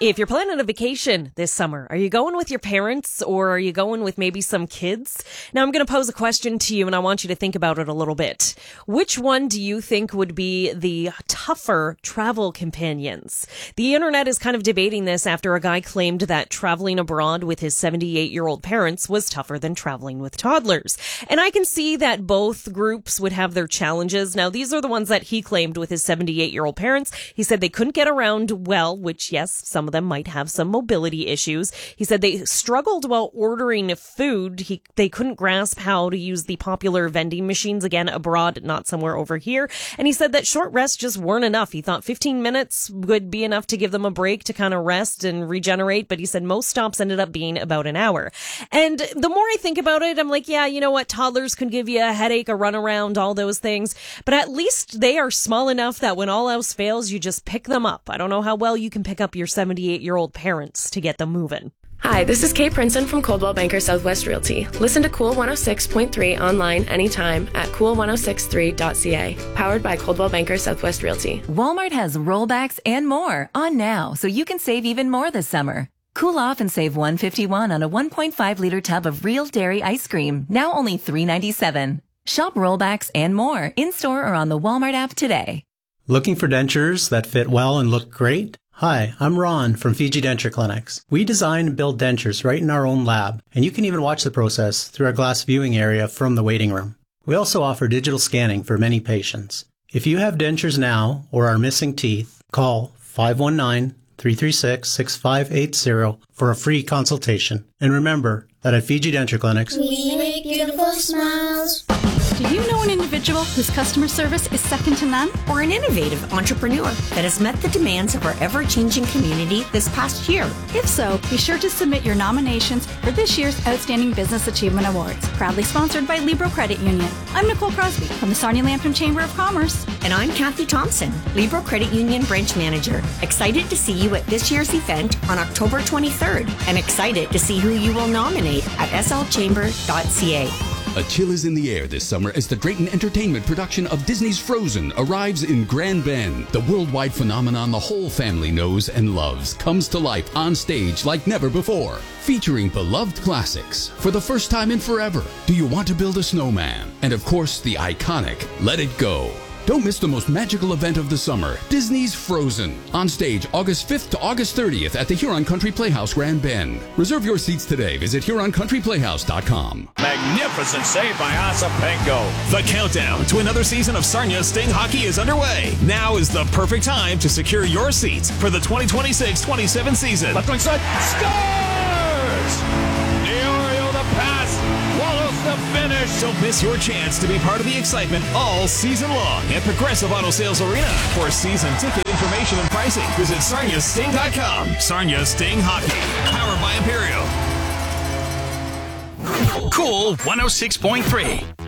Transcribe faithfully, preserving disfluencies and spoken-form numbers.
If you're planning a vacation this summer, are you going with your parents or are you going with maybe some kids? Now, I'm going to pose a question to you and I want you to think about it a little bit. Which one do you think would be the tougher travel companions? The internet is kind of debating this after a guy claimed that traveling abroad with his seventy-eight-year-old parents was tougher than traveling with toddlers. And I can see that both groups would have their challenges. Now, these are the ones that he claimed with his seventy-eight-year-old parents. He said they couldn't get around well, which, yes, some of them might have some mobility issues. He said they struggled while ordering food. He, they couldn't grasp how to use the popular vending machines, again, abroad, not somewhere over here. And he said that short rests just weren't enough. He thought fifteen minutes would be enough to give them a break to kind of rest and regenerate, but he said most stops ended up being about an hour. And the more I think about it, I'm like, yeah, you know what? Toddlers can give you a headache, a runaround, all those things. But at least they are small enough that when all else fails, you just pick them up. I don't know how well you can pick up your seventy-eight-year-old parents to get them moving. Hi, this is Kate Princeton from Coldwell Banker Southwest Realty. Listen to Cool one oh six point three online anytime at cool ten sixty-three dot c a. Powered by Coldwell Banker Southwest Realty. Walmart has rollbacks and more on now, so you can save even more this summer. Cool off and save one hundred fifty-one dollars on a one point five liter tub of real dairy ice cream, now only three ninety-seven. Shop rollbacks and more in-store or on the Walmart app today. Looking for dentures that fit well and look great? Hi, I'm Ron from Fiji Denture Clinics. We design and build dentures right in our own lab, and you can even watch the process through our glass viewing area from the waiting room. We also offer digital scanning for many patients. If you have dentures now or are missing teeth, call five one nine, three three six, six five eight zero for a free consultation. And remember that at Fiji Denture Clinics, we make beautiful smiles. Do you know an individual whose customer service is second to none? Or an innovative entrepreneur that has met the demands of our ever-changing community this past year? If so, be sure to submit your nominations for this year's Outstanding Business Achievement Awards, proudly sponsored by Libro Credit Union. I'm Nicole Crosby from the Sarnia Lambton Chamber of Commerce. And I'm Kathy Thompson, Libro Credit Union Branch Manager. Excited to see you at this year's event on October twenty-third, and excited to see who you will nominate at s l chamber dot c a. A chill is in the air this summer as the Drayton Entertainment production of Disney's Frozen arrives in Grand Bend. The worldwide phenomenon the whole family knows and loves comes to life on stage like never before. Featuring beloved classics for the first time in forever. Do You Want to Build a Snowman? And of course, the iconic Let It Go. Don't miss the most magical event of the summer, Disney's Frozen. On stage August fifth to August thirtieth at the Huron Country Playhouse, Grand Bend. Reserve your seats today. Visit huron country playhouse dot com. Magnificent save by Asapenko. The countdown to another season of Sarnia Sting Hockey is underway. Now is the perfect time to secure your seats for the twenty twenty-six twenty-seven season. Left wing side, scores! Diorio the pass, Wallace the finish. Don't miss your chance to be part of the excitement all season long at Progressive Auto Sales Arena. For season ticket information and pricing, visit sarnia sting dot com. Sarnia Sting Hockey, powered by Imperial. Cool one oh six point three.